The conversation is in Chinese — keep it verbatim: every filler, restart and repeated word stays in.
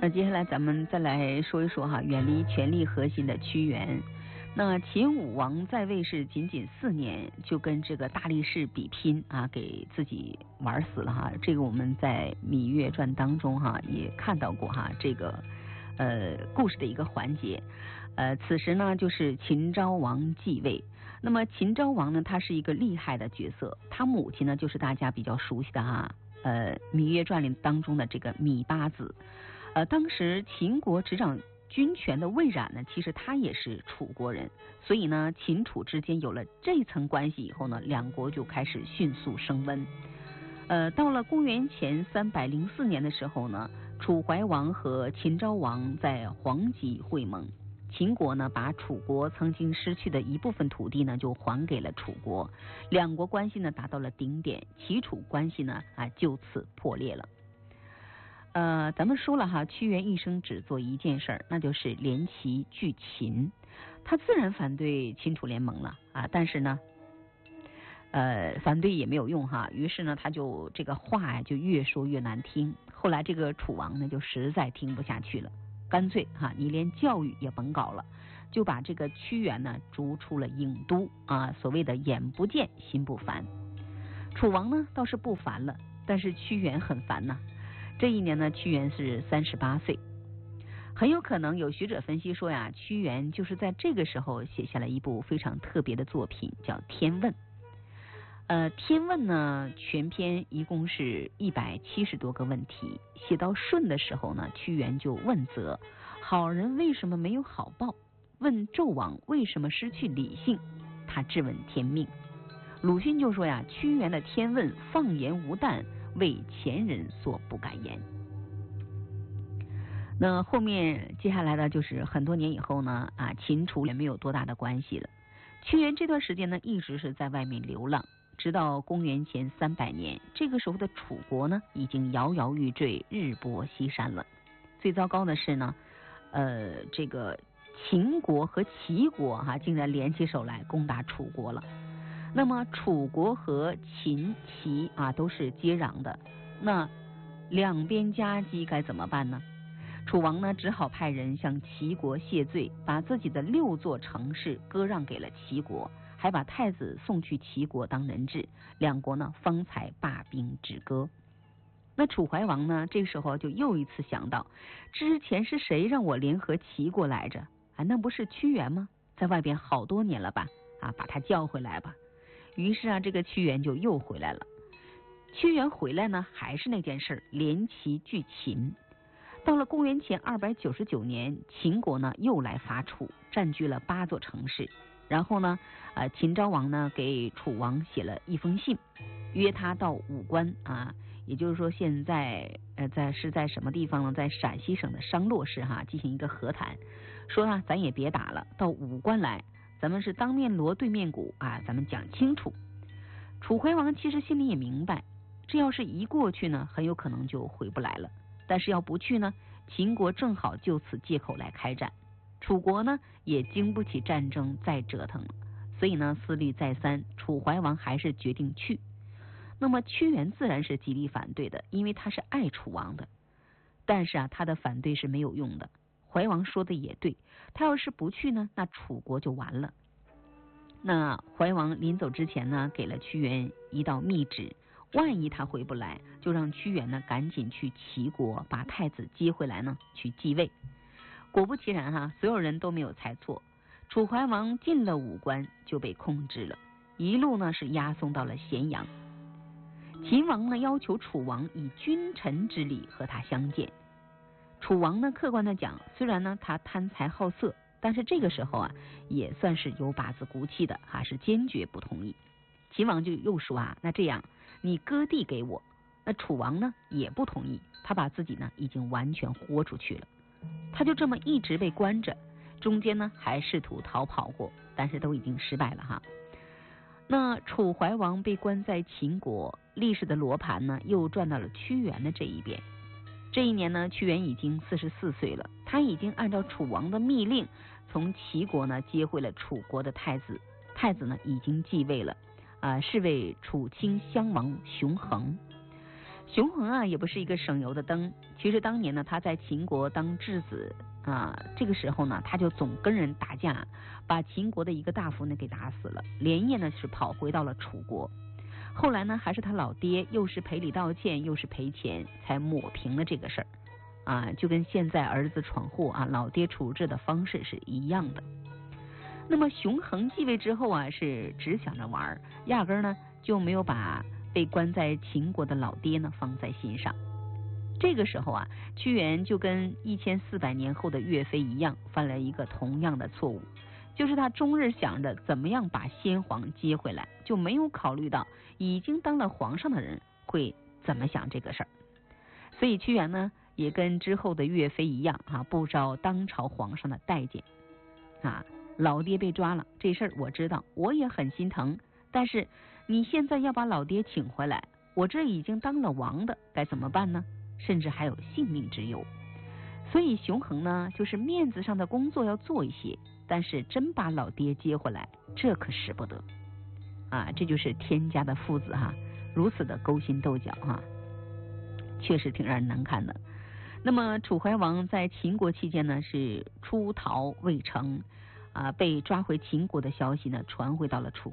那接下来咱们再来说一说哈，远离权力核心的屈原。那秦武王在位是仅仅四年，就跟这个大力士比拼啊，给自己玩死了哈。这个我们在《芈月传》当中哈也看到过哈，这个呃故事的一个环节。呃，此时呢就是秦昭王继位。那么秦昭王呢，他是一个厉害的角色，他母亲呢就是大家比较熟悉的哈，呃《芈月传》里当中的这个芈八子。呃，当时秦国执掌军权的魏冉呢，其实他也是楚国人，所以呢，秦楚之间有了这层关系以后呢，两国就开始迅速升温。呃，到了公元前三百零四年的时候呢，楚怀王和秦昭王在黄棘会盟，秦国呢把楚国曾经失去的一部分土地呢就还给了楚国，两国关系呢达到了顶点，齐楚关系呢啊就此破裂了。呃，咱们说了哈，屈原一生只做一件事儿，那就是联齐拒秦。他自然反对秦楚联盟了啊，但是呢，呃，反对也没有用哈。于是呢，他就这个话呀就越说越难听。后来这个楚王呢就实在听不下去了，干脆哈，你连教育也甭搞了，就把这个屈原呢逐出了郢都啊。所谓的眼不见心不烦。楚王呢倒是不烦了，但是屈原很烦呐。这一年呢，屈原是三十八岁，很有可能有学者分析说呀，屈原就是在这个时候写下了一部非常特别的作品，叫《天问》。呃，《天问》呢，全篇一共是一百七十多个问题，写到舜的时候呢，屈原就问责：好人为什么没有好报？问纣王为什么失去理性？他质问天命。鲁迅就说呀，屈原的《天问》放言无诞，为前人所不敢言。那后面接下来的就是很多年以后呢，啊，秦楚也没有多大的关系了。屈原这段时间呢，一直是在外面流浪，直到公元前三百年，这个时候的楚国呢，已经摇摇欲坠，日薄西山了。最糟糕的是呢，呃，这个秦国和齐国哈、啊，竟然联起手来攻打楚国了。那么楚国和秦齐啊都是接壤的，那两边夹击该怎么办呢？楚王呢只好派人向齐国谢罪，把自己的六座城市割让给了齐国，还把太子送去齐国当人质，两国呢方才罢兵止戈。那楚怀王呢这时候就又一次想到，之前是谁让我联合齐国来着？啊，那不是屈原吗？在外边好多年了吧？啊，把他叫回来吧。于是啊，这个屈原就又回来了。屈原回来呢，还是那件事，联齐拒秦。到了公元前二百九十九年，秦国呢又来伐楚，占据了八座城市。然后呢，呃，秦昭王呢给楚王写了一封信，约他到武关啊，也就是说现在呃在是在什么地方呢？在陕西省的商洛市哈，进行一个和谈，说啊，咱也别打了，到武关来。咱们是当面锣对面鼓啊，咱们讲清楚。楚怀王其实心里也明白，这要是一过去呢，很有可能就回不来了。但是要不去呢，秦国正好就此借口来开战，楚国呢也经不起战争再折腾了。所以呢，思虑再三，楚怀王还是决定去。那么屈原自然是极力反对的，因为他是爱楚王的。但是啊，他的反对是没有用的。怀王说的也对，他要是不去呢，那楚国就完了。那怀王临走之前呢，给了屈原一道密旨，万一他回不来，就让屈原呢赶紧去齐国把太子接回来呢，去继位。果不其然哈、啊，所有人都没有猜错，楚怀王进了武关就被控制了，一路呢是押送到了咸阳。秦王呢要求楚王以君臣之礼和他相见。楚王呢客观的讲，虽然呢他贪财好色，但是这个时候啊也算是有把子骨气的，还是坚决不同意。秦王就又说啊，那这样你割地给我。那楚王呢也不同意，他把自己呢已经完全豁出去了。他就这么一直被关着，中间呢还试图逃跑过，但是都已经失败了哈。那楚怀王被关在秦国，历史的罗盘呢又转到了屈原的这一边。这一年呢，屈原已经四十四岁了，他已经按照楚王的密令，从齐国呢接回了楚国的太子，太子呢已经继位了，啊、呃，是位楚顷襄王熊衡。 熊恒啊，也不是一个省油的灯。其实当年呢，他在秦国当质子啊，这个时候呢，他就总跟人打架，把秦国的一个大夫呢给打死了，连夜呢是跑回到了楚国。后来呢，还是他老爹又是赔礼道歉，又是赔钱，才抹平了这个事儿啊，就跟现在儿子闯祸啊，老爹处置的方式是一样的。那么熊恒继位之后啊，是只想着玩，压根儿呢就没有把被关在秦国的老爹呢放在心上。这个时候啊，屈原就跟一千四百年后的岳飞一样，犯了一个同样的错误，就是他终日想着怎么样把先皇接回来，就没有考虑到已经当了皇上的人会怎么想这个事儿。所以屈原呢，也跟之后的岳飞一样啊，不招当朝皇上的待见啊。老爹被抓了，这事儿我知道，我也很心疼，但是你现在要把老爹请回来，我这已经当了王的，该怎么办呢？甚至还有性命之忧。所以熊恒呢，就是面子上的工作要做一些，但是真把老爹接回来，这可使不得啊！这就是天家的父子哈，如此的勾心斗角哈，确实挺让人难看的。那么楚怀王在秦国期间呢，是出逃未成啊，被抓回秦国的消息呢传回到了楚